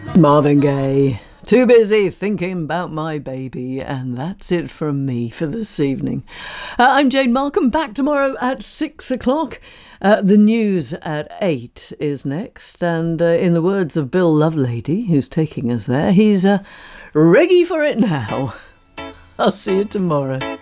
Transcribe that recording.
Marvin Gaye. Too busy thinking about my baby. And that's it from me for this evening. I'm Jane Malcolm. Back tomorrow at 6 o'clock. The news at 8 is next. And in the words of Bill Lovelady, who's taking us there, he's ready for it now. I'll see you tomorrow.